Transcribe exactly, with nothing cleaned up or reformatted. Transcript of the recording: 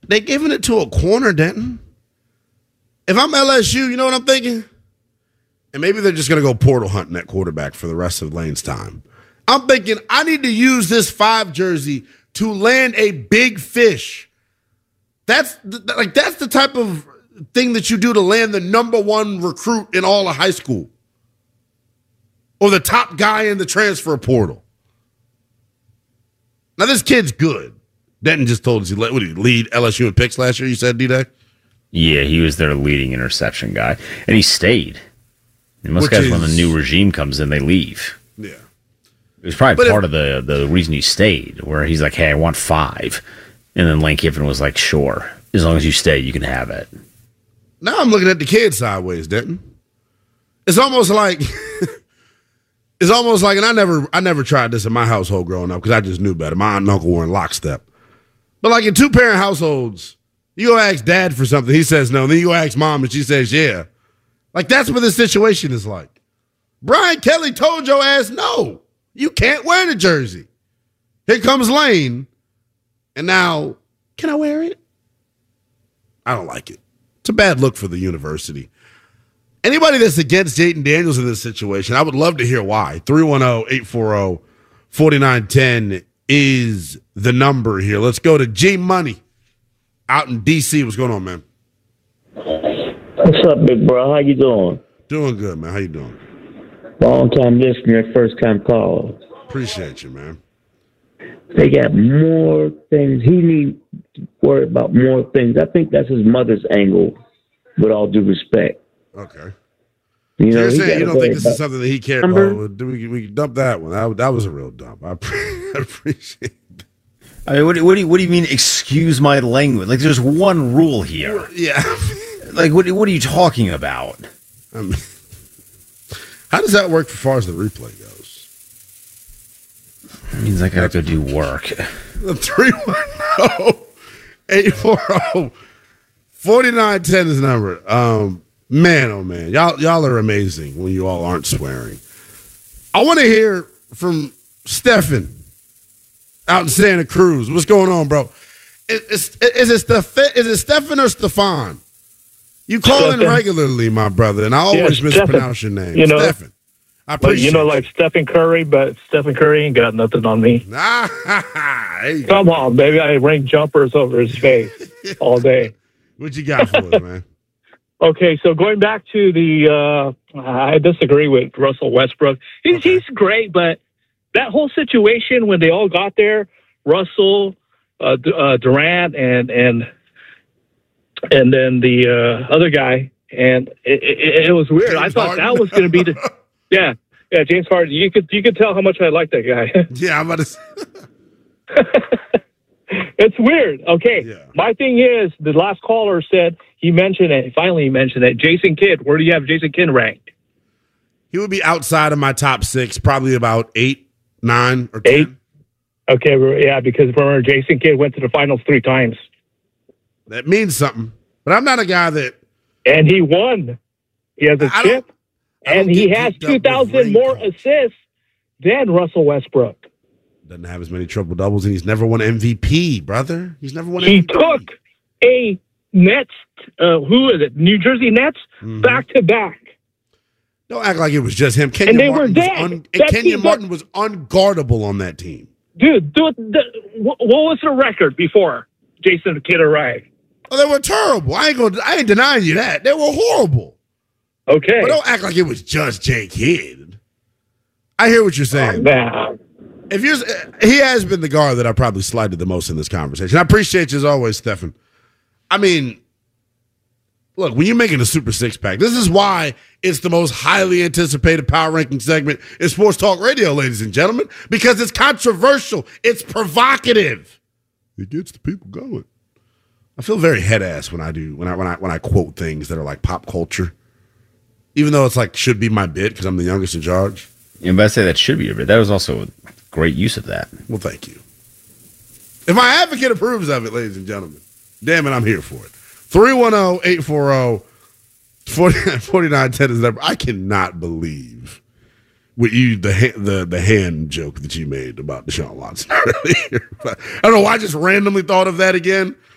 they giving it to a corner, Denton. If I'm L S U, you know what I'm thinking? And maybe they're just going to go portal hunting at quarterback for the rest of Lane's time. I'm thinking I need to use this five jersey to land a big fish. That's th- like that's the type of thing that you do to land the number one recruit in all of high school. Or the top guy in the transfer portal. Now, this kid's good. Denton just told us he led, what did he lead L S U in picks last year, you said, D-Day? Yeah, he was their leading interception guy. And he stayed. And most Which guys, is, when the new regime comes in, they leave. Yeah. It was probably but part if, of the, the reason he stayed, where he's like, hey, I want five. And then Lane Kiffin was like, sure. As long as you stay, you can have it. Now I'm looking at the kid sideways, Denton. It's almost like... It's almost like, and I never I never tried this in my household growing up because I just knew better. My aunt and uncle were in lockstep. But like in two-parent households, you go ask dad for something, he says no. Then you go ask mom, and she says yeah. Like that's what this situation is like. Brian Kelly told your ass no. You can't wear the jersey. Here comes Lane. And now, can I wear it? I don't like it. It's a bad look for the university. Anybody that's against Jayden Daniels in this situation, I would love to hear why. three one zero, eight four zero, four nine one zero is the number here. Let's go to G Money out in D C. What's going on, man? What's up, big bro? How you doing? Doing good, man. How you doing? Long time listener, first time call. Appreciate you, man. They got more things. He needs to worry about more things. I think that's his mother's angle, with all due respect. Okay. You So know, you're saying you don't think this about is something that he cared about? Oh, we, we can dump that one. That, that was a real dump. I, pre- I appreciate it. I mean, what, do- what, do you, what do you mean, excuse my language? Like, there's one rule here. Yeah. Like, what, what are you talking about? I mean, how does that work as far as the replay goes? It means I gotta go do work. three one zero, eight four zero, four nine one zero is the number. Um, man, oh man. Y'all, y'all are amazing when you all aren't swearing. I want to hear from Stefan out in Santa Cruz. What's going on, bro? Is, is, is, it, Steph- is it Stefan or Stefan? You call in regularly, my brother, and I always yeah, mispronounce Stephen, your name. You know, Stefan. I but appreciate you know, like Stephen Curry, but Stephen Curry ain't got nothing on me. Ah, there you Come go. on, baby. I ring jumpers over his face all day. What you got for us, man? Okay, so going back to the, uh, I disagree with Russell Westbrook. He's, Okay. he's great, but that whole situation when they all got there, Russell, uh, D- uh, Durant, and and and then the uh, other guy, and it, it, it was weird. James I thought Harden. that was going to be the, yeah, yeah, James Harden. You could you could tell how much I like that guy. Yeah, I'm about to. It's weird. Okay. Yeah. My thing is, the last caller said he mentioned it. Finally, he mentioned it. Jason Kidd. Where do you have Jason Kidd ranked? He would be outside of my top six, probably about eight, nine, or ten. Eight? Okay. we're- Yeah, because remember, Jason Kidd went to the finals three times, That means something. But I'm not a guy that. and he won. He has a I don't- chip, I don't and he get has hooked up with two thousand ring more colors. assists than Russell Westbrook. Doesn't have as many triple doubles, and he's never won M V P, brother. He's never won He M V P. took a Nets, uh, who is it? New Jersey Nets, Mhm. back to back. Don't act like it was just him. Kenya And they were Martin was dead. un- and That Kenya team- Martin was unguardable on that team. Dude, dude the, what was the record before Jason Kidd arrived? Oh, they were terrible. I ain't gonna. I ain't denying you that. They were horrible. Okay. But don't act like it was just Jay Kidd. I hear what you're saying. Man. If you're, he has been the guard that I probably slighted the most in this conversation. I appreciate you as always, Stefan. I mean, look, when you're making a Super Six Pack, this is why it's the most highly anticipated power ranking segment in sports talk radio, ladies and gentlemen, because it's controversial, it's provocative, it gets the people going. I feel very head ass when I do when I when I when I quote things that are like pop culture, even though it's like should be my bit because I'm the youngest in charge. Yeah, but I say that should be your bit. That was also a great use of that. Well, thank you. If my advocate approves of it, ladies and gentlemen, damn it, I'm here for it. three one zero, eight four zero, four nine one zero is the number. I cannot believe what you the ha- the the hand joke that you made about Deshaun Watson earlier. I don't know why I just randomly thought of that again,